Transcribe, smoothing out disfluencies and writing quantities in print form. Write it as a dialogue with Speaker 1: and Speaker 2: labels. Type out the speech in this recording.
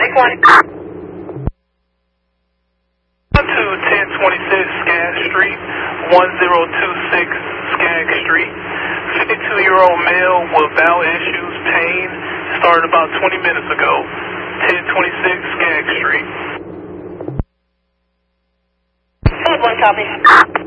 Speaker 1: To 1026 Skaggs Street, 1026 Skaggs Street. 52-year-old male with bowel issues, pain, started about 20 minutes ago. 1026 Skaggs Street.
Speaker 2: 1 copy.